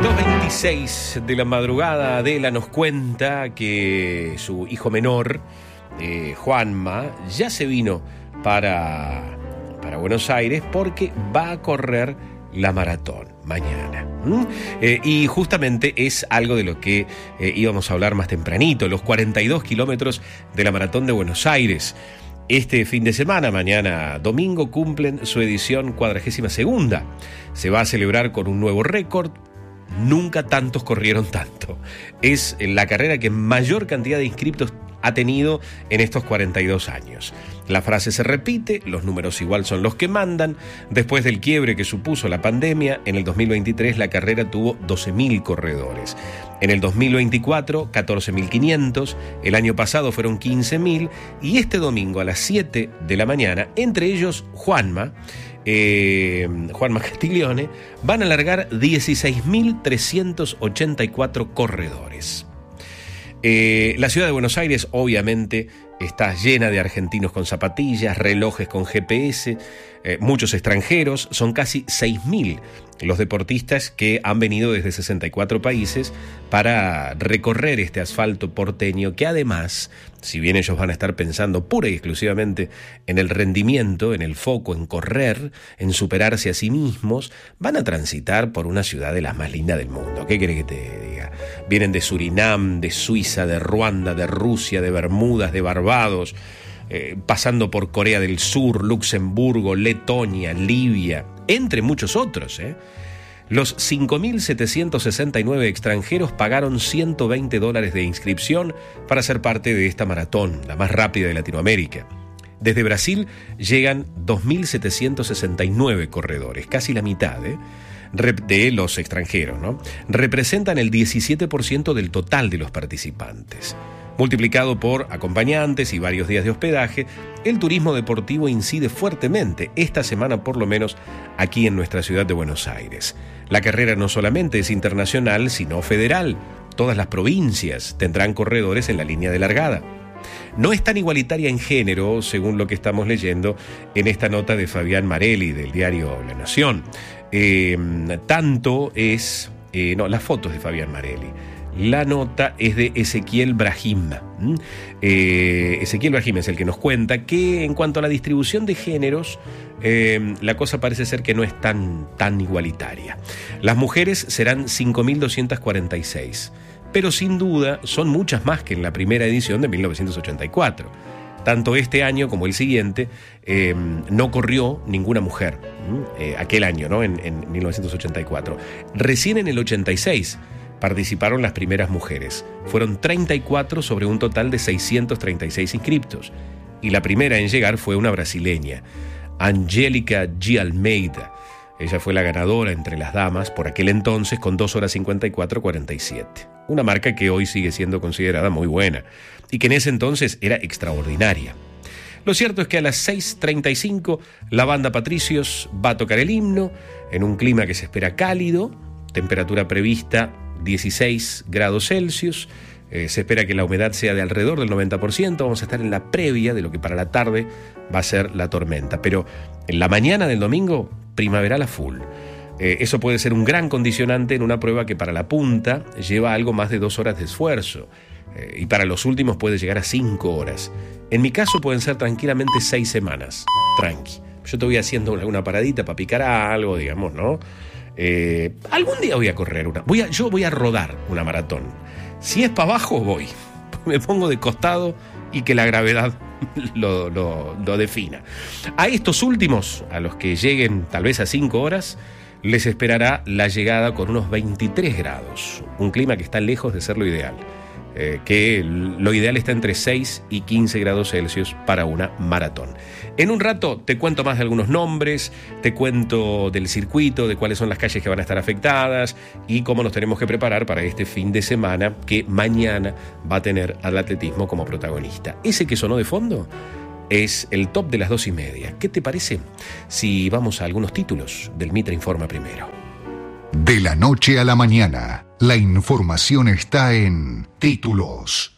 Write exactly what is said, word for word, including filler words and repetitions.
dos veintiséis de la madrugada, Adela nos cuenta que su hijo menor, eh, Juanma, ya se vino para, para Buenos Aires porque va a correr la maratón mañana. ¿Mm? Eh, y justamente es algo de lo que eh, íbamos a hablar más tempranito, los cuarenta y dos kilómetros de la maratón de Buenos Aires. Este fin de semana, mañana domingo, cumplen su edición cuadragésima segunda. Se va a celebrar con un nuevo récord. Nunca tantos corrieron tanto. Es la carrera que mayor cantidad de inscriptos ha tenido en estos cuarenta y dos años. La frase se repite, los números igual son los que mandan. Después del quiebre que supuso la pandemia, en el dos mil veintitrés la carrera tuvo doce mil corredores. En el dos mil veinticuatro, catorce mil quinientos, el año pasado fueron quince mil, y este domingo a las siete de la mañana, entre ellos Juanma, eh, Juanma Castiglione, van a largar dieciséis mil trescientos ochenta y cuatro corredores. Eh, la ciudad de Buenos Aires obviamente está llena de argentinos con zapatillas, relojes con G P S, eh, muchos extranjeros. Son casi seis mil los deportistas que han venido desde sesenta y cuatro países para recorrer este asfalto porteño, que además, si bien ellos van a estar pensando pura y exclusivamente en el rendimiento, en el foco, en correr, en superarse a sí mismos, van a transitar por una ciudad de las más lindas del mundo. ¿Qué querés que te diga? Vienen de Surinam, de Suiza, de Ruanda, de Rusia, de Bermudas, de Barbados, eh, pasando por Corea del Sur, Luxemburgo, Letonia, Libia, entre muchos otros. ¿eh? Los cinco mil setecientos sesenta y nueve extranjeros pagaron ciento veinte dólares de inscripción para ser parte de esta maratón, la más rápida de Latinoamérica. Desde Brasil llegan dos mil setecientos sesenta y nueve corredores, casi la mitad, ¿eh? de los extranjeros, ¿no? Representan el diecisiete por ciento del total de los participantes. Multiplicado por acompañantes y varios días de hospedaje, el turismo deportivo incide fuertemente, esta semana por lo menos, aquí en nuestra ciudad de Buenos Aires. La carrera no solamente es internacional, sino federal. Todas las provincias tendrán corredores en la línea de largada. No es tan igualitaria en género, según lo que estamos leyendo en esta nota de Fabián Marelli del diario La Nación. Eh, tanto es... Eh, no, las fotos de Fabián Marelli. La nota es de Ezequiel Brahim. ¿Mm? Eh, Ezequiel Brahim es el que nos cuenta que en cuanto a la distribución de géneros, eh, la cosa parece ser que no es tan, tan igualitaria. Las mujeres serán cinco mil doscientas cuarenta y seis, pero sin duda son muchas más que en la primera edición de mil novecientos ochenta y cuatro. Tanto este año como el siguiente eh, no corrió ninguna mujer, eh, aquel año, ¿no? en, en mil novecientos ochenta y cuatro. Recién en el ochenta y seis participaron las primeras mujeres. Fueron treinta y cuatro sobre un total de seiscientos treinta y seis inscriptos. Y la primera en llegar fue una brasileña, Angélica G. Almeida. Ella fue la ganadora entre las damas por aquel entonces con dos horas cincuenta y cuatro cuarenta y siete. Una marca que hoy sigue siendo considerada muy buena y que en ese entonces era extraordinaria. Lo cierto es que a las seis treinta y cinco la banda Patricios va a tocar el himno en un clima que se espera cálido, temperatura prevista dieciséis grados Celsius. Eh, se espera que la humedad sea de alrededor del noventa por ciento. Vamos a estar en la previa de lo que para la tarde va a ser la tormenta. Pero en la mañana del domingo, primaveral a full. Eh, eso puede ser un gran condicionante en una prueba que para la punta lleva algo más de dos horas de esfuerzo. Eh, y para los últimos puede llegar a cinco horas. En mi caso pueden ser tranquilamente seis semanas. Tranqui. Yo te voy haciendo una paradita para picar a algo, digamos, ¿no? Eh, algún día voy a correr una. Voy a, yo voy a rodar una maratón. Si es para abajo, voy. Me pongo de costado y que la gravedad lo, lo, lo defina. A estos últimos, a los que lleguen tal vez a cinco horas, les esperará la llegada con unos veintitrés grados. Un clima que está lejos de ser lo ideal. Eh, que lo ideal está entre seis y quince grados Celsius para una maratón. En un rato te cuento más de algunos nombres, te cuento del circuito, de cuáles son las calles que van a estar afectadas y cómo nos tenemos que preparar para este fin de semana que mañana va a tener al atletismo como protagonista. Ese que sonó de fondo es el top de las dos y media. ¿Qué te parece si vamos a algunos títulos del Mitra Informa primero? De la noche a la mañana, la información está en Títulos.